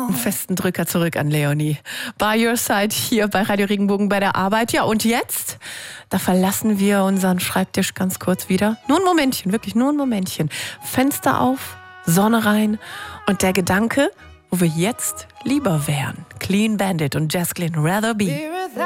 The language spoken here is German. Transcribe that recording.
Einen festen Drücker zurück an Leonie. By your side hier bei Radio Regenbogen bei der Arbeit. Ja, und jetzt, da verlassen wir unseren Schreibtisch ganz kurz wieder. Nur ein Momentchen, wirklich nur ein Momentchen. Fenster auf, Sonne rein und der Gedanke, wo wir jetzt lieber wären. Clean Bandit und Jazz Glynn, Rather Be.